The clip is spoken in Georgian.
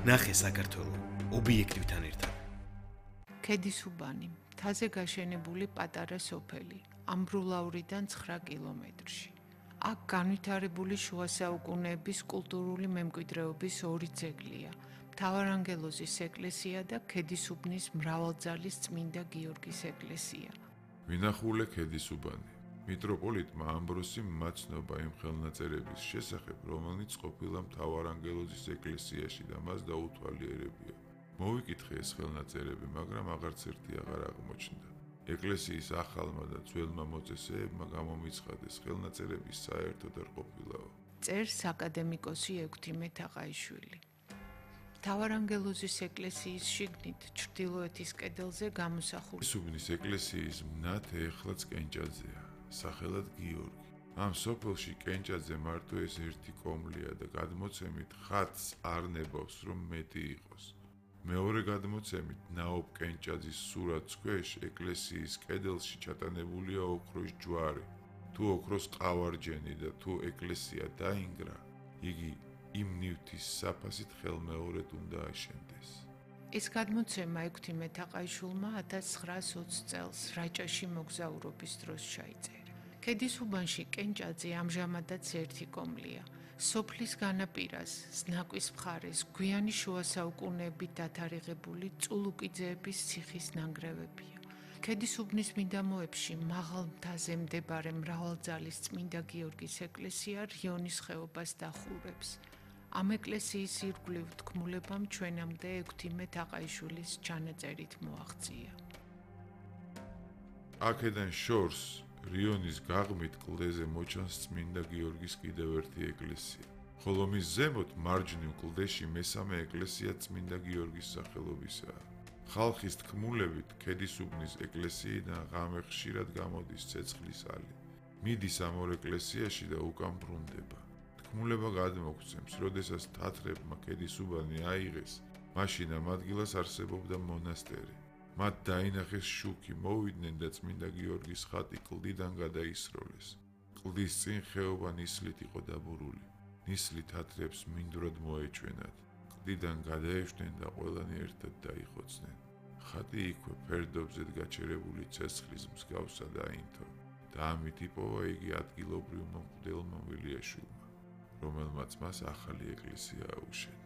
ნახე საქართველო ობიექტივთან ერთად. ქედისუბანი, მთაზე გაშენებული პატარა სოფელი, ამბრულავრიდან 9 კილომეტრში. აქ განვითარებული შუა საუკუნეების კულტურული მემკვიდრეობის ორი ძეგლია: მთავარანგელოზის ეკლესია და ქედისუბნის მრავალძალის წმინდა გიორგის ეკლესია. ვინახულე ქედისუბანი. მიტროპოლიტმა ამბროსიმ მაცნობა იმ ხელნაწერების შესახებ, რომელიც ყოფილა მთავარანგელოზის ეკლესიაში და მას დაუთვალიერებია. მოვიკითხე ეს ხელნაწერები, მაგრამ აღარც ერთი აღარ აღმოჩნდა. ეკლესიის ახალმა და ძველმა მოწესეებმა გამომიცხადეს ხელნაწერების საერთოდ არ ყოფილაო. წერს აკადემიკოსი ექვთიმე თაყაიშვილი. მთავარანგელოზის ეკლესიის შიგნით ჩრდილოეთის კედელზე გამოსახული ქედისუბნის ეკლესიის მნათე ეხლაც კენჭაძეა, სახელად გიორგი. ამ სოფელში კენჭაძე მარტო ეს ერთი კომლია და გადმოცემით ხატს არ ნებავს, რომ მეტი იყოს. მეორე გადმოცემით ნაობ კენჭაძის სურათს ქვეშ ეკლესიის კედელში ჩატანებულია ოქროს ჯვარი. თუ ოქროს ყავარჯენი და თუ ეკლესია დაინგრა, იგი იმ ნივთის საფასით ხელმეორედ უნდა აშენდეს. ეს გადმოცემა ექვთიმე თაყაიშვილმა 1920 წელს რაჭაში მოგზაურობის დროს ჩაიწერა. ქედისუბანში კენჭაძე ამჟამადაც ერთი კომლია. სოფლის განაპირას, ზნაკვის მხარეს, გვიანი შუა საუკუნეებით დათარიღებული წულუკიძეების ციხის ნანგრევებია. ქედისუბნის მიდამოებში მაღალ მთაზე მდებარე მრავალძალის წმინდა გიორგის ეკლესია რიონის ხეობას დახურებს. ამ ეკლესიის ირგვლივ თქმულებამ ჩვენამდე ექვთიმე თაყაიშვილის ჩანაწერით მოაღწია. აქედან შორს რიონის გაღმით კლდეზე მოჩანს წმინდა გიორგის კიდევ ერთი ეკლესია, ხოლო მის ზემოთ მარჯვნივ კლდეში მესამე ეკლესია წმინდა გიორგის სახელობისაა. ხალხის თქმულებით ქედისუბნის ეკლესიიდან ღამე ხშირად გამოდის ცეცხლის ალი. მიდის ამ ორ ეკლესიაში და უკან ბრუნდება. თქმულება გადმოგვცემს, როდესაც თათრებმა ქედისუბანი აიღეს, მაშინ ამ ადგილას არსებობდა მონასტერი. მათ დაინახეს შუქი, მოვიდნენ და წმინდა გიორგის ხატი კლდიდან გადაისროლეს. კლდის წინ ხეობა ნისლით იყო დაბურული. ნისლი თათრებს მინდვრად მოეჩვენათ. კლდიდან გადაეშვნენ და ყველანი ერთად დაიხოცნენ. ხატი იქვე ფერდობზედ გაჩერებული ცეცხლის მსგავსად აინთო და ამით იპოვა იგი ადგილობრივმა მღვდელმა ვილიაშვილმა, რომელმაც მას ახალი ეკლესია აუშენა.